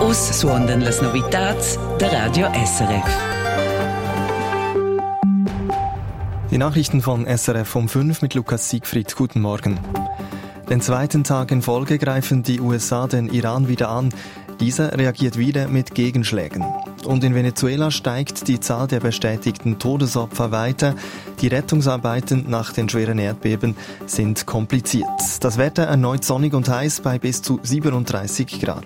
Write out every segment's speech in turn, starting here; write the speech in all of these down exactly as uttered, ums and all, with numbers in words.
Us suondan las novitats der Radio S R F. Die Nachrichten von S R F um fünf mit Lukas Siegfried. Guten Morgen. Den zweiten Tag in Folge greifen die U S A den Iran wieder an. Dieser reagiert wieder mit Gegenschlägen. Und in Venezuela steigt die Zahl der bestätigten Todesopfer weiter. Die Rettungsarbeiten nach den schweren Erdbeben sind kompliziert. Das Wetter erneut sonnig und heiß bei bis zu siebenunddreißig Grad.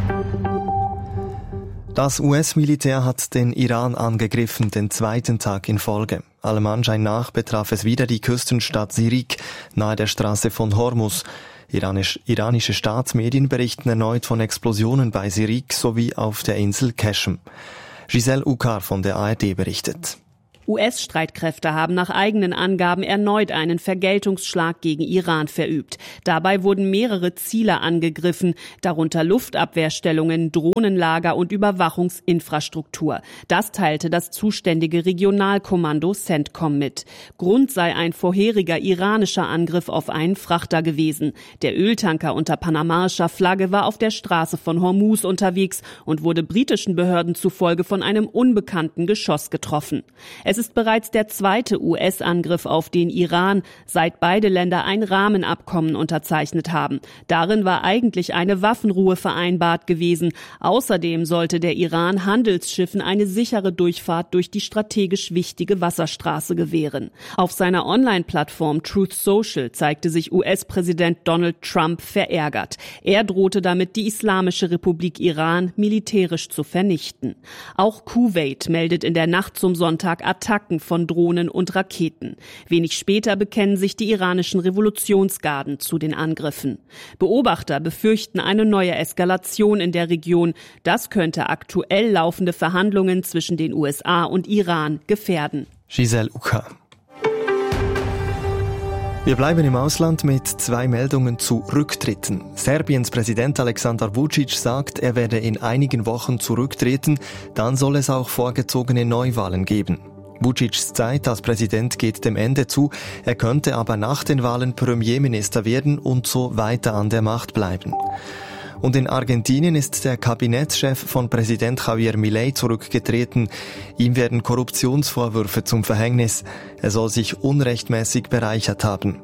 Das U S-Militär hat den Iran angegriffen, den zweiten Tag in Folge. Allem Anschein nach betraf es wieder die Küstenstadt Sirik, nahe der Straße von Hormuz. Iranisch, iranische Staatsmedien berichten erneut von Explosionen bei Sirik sowie auf der Insel Qeshm. Giselle Ukar von der A R D berichtet. U S-Streitkräfte haben nach eigenen Angaben erneut einen Vergeltungsschlag gegen Iran verübt. Dabei wurden mehrere Ziele angegriffen, darunter Luftabwehrstellungen, Drohnenlager und Überwachungsinfrastruktur. Das teilte das zuständige Regionalkommando CENTCOM mit. Grund sei ein vorheriger iranischer Angriff auf einen Frachter gewesen. Der Öltanker unter panamaischer Flagge war auf der Straße von Hormuz unterwegs und wurde britischen Behörden zufolge von einem unbekannten Geschoss getroffen. Es ist bereits der zweite U S-Angriff auf den Iran, seit beide Länder ein Rahmenabkommen unterzeichnet haben. Darin war eigentlich eine Waffenruhe vereinbart gewesen. Außerdem sollte der Iran Handelsschiffen eine sichere Durchfahrt durch die strategisch wichtige Wasserstraße gewähren. Auf seiner Online-Plattform Truth Social zeigte sich U S-Präsident Donald Trump verärgert. Er drohte damit, die Islamische Republik Iran militärisch zu vernichten. Auch Kuwait meldet in der Nacht zum Sonntag Attacken von Drohnen und Raketen. Wenig später bekennen sich die iranischen Revolutionsgarden zu den Angriffen. Beobachter befürchten eine neue Eskalation in der Region. Das könnte aktuell laufende Verhandlungen zwischen den U S A und Iran gefährden. Giselle Ukar. Wir bleiben im Ausland mit zwei Meldungen zu Rücktritten. Serbiens Präsident Aleksandar Vučić sagt, er werde in einigen Wochen zurücktreten, dann soll es auch vorgezogene Neuwahlen geben. Vučićs Zeit als Präsident geht dem Ende zu, er könnte aber nach den Wahlen Premierminister werden und so weiter an der Macht bleiben. Und in Argentinien ist der Kabinettschef von Präsident Javier Milei zurückgetreten. Ihm werden Korruptionsvorwürfe zum Verhängnis. Er soll sich unrechtmäßig bereichert haben.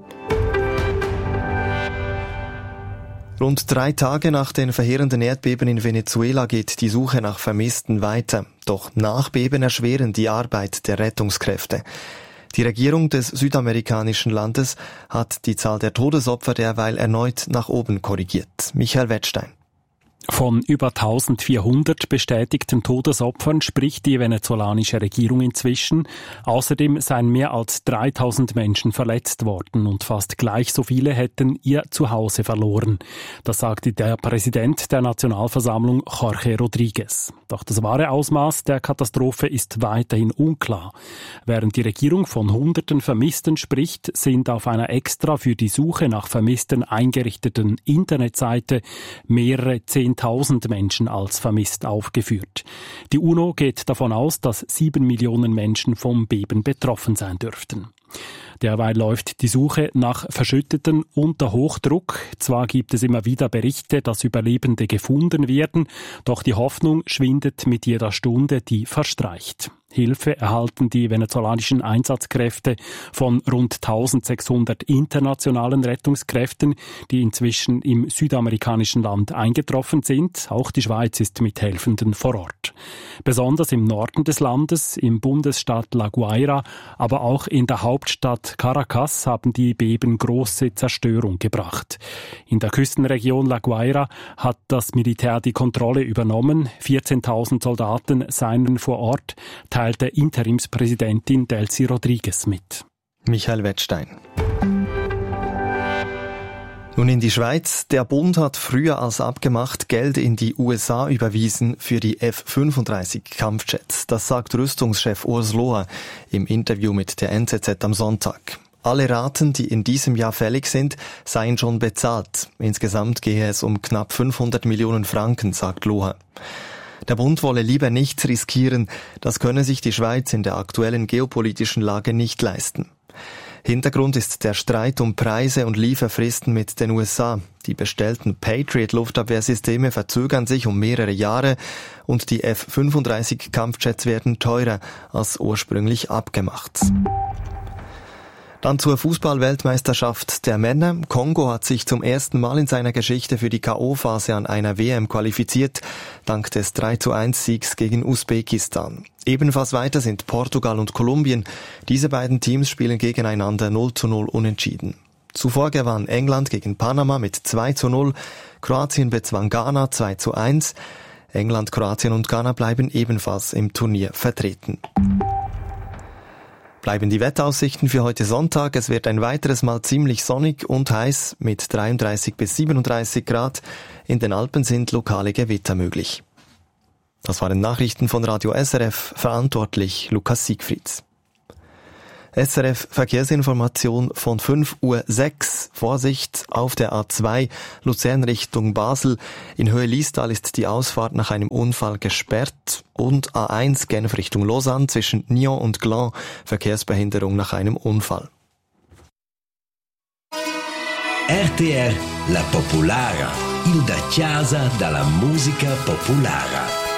Rund drei Tage nach den verheerenden Erdbeben in Venezuela geht die Suche nach Vermissten weiter. Doch Nachbeben erschweren die Arbeit der Rettungskräfte. Die Regierung des südamerikanischen Landes hat die Zahl der Todesopfer derweil erneut nach oben korrigiert. Michael Wettstein. Von über eintausendvierhundert bestätigten Todesopfern spricht die venezolanische Regierung inzwischen. Außerdem seien mehr als dreitausend Menschen verletzt worden und fast gleich so viele hätten ihr Zuhause verloren. Das sagte der Präsident der Nationalversammlung, Jorge Rodríguez. Doch das wahre Ausmaß der Katastrophe ist weiterhin unklar. Während die Regierung von Hunderten Vermissten spricht, sind auf einer extra für die Suche nach Vermissten eingerichteten Internetseite mehrere zehntausend Menschen als vermisst aufgeführt. Die UNO geht davon aus, dass sieben Millionen Menschen vom Beben betroffen sein dürften. Derweil läuft die Suche nach Verschütteten unter Hochdruck. Zwar gibt es immer wieder Berichte, dass Überlebende gefunden werden, doch die Hoffnung schwindet mit jeder Stunde, die verstreicht. Hilfe erhalten die venezolanischen Einsatzkräfte von rund eintausendsechshundert internationalen Rettungskräften, die inzwischen im südamerikanischen Land eingetroffen sind. Auch die Schweiz ist mit Helfenden vor Ort. Besonders im Norden des Landes, im Bundesstaat La Guaira, aber auch in der Hauptstadt Caracas haben die Beben große Zerstörung gebracht. In der Küstenregion La Guaira hat das Militär die Kontrolle übernommen. vierzehntausend Soldaten seien vor Ort, teilte Interimspräsidentin Delcy Rodríguez mit. Michael Wettstein. Nun in die Schweiz. Der Bund hat früher als abgemacht Geld in die U S A überwiesen für die F fünfunddreißig Kampfjets. Das sagt Rüstungschef Urs Lohr im Interview mit der N Z Z am Sonntag. Alle Raten, die in diesem Jahr fällig sind, seien schon bezahlt. Insgesamt gehe es um knapp fünfhundert Millionen Franken, sagt Lohr. Der Bund wolle lieber nichts riskieren, das könne sich die Schweiz in der aktuellen geopolitischen Lage nicht leisten. Hintergrund ist der Streit um Preise und Lieferfristen mit den U S A. Die bestellten Patriot-Luftabwehrsysteme verzögern sich um mehrere Jahre und die F fünfunddreißig Kampfjets werden teurer als ursprünglich abgemacht. Dann zur Fußball-Weltmeisterschaft der Männer. Kongo hat sich zum ersten Mal in seiner Geschichte für die K O-Phase an einer W M qualifiziert, dank des drei zu eins Siegs gegen Usbekistan. Ebenfalls weiter sind Portugal und Kolumbien. Diese beiden Teams spielen gegeneinander null zu null unentschieden. Zuvor gewann England gegen Panama mit zwei zu null, Kroatien bezwang Ghana zwei zu eins. England, Kroatien und Ghana bleiben ebenfalls im Turnier vertreten. Bleiben die Wetteraussichten für heute Sonntag. Es wird ein weiteres Mal ziemlich sonnig und heiß mit dreiunddreißig bis siebenunddreißig Grad. In den Alpen sind lokale Gewitter möglich. Das waren Nachrichten von Radio S R F, verantwortlich Lukas Siegfrieds. S R F Verkehrsinformation von fünf Uhr sechs. Vorsicht auf der A zwei Luzern Richtung Basel. In Höhe Liestal ist die Ausfahrt nach einem Unfall gesperrt. Und A eins Genf Richtung Lausanne zwischen Nyon und Gland. Verkehrsbehinderung nach einem Unfall. R T R La Populara, il da casa dalla musica popolare.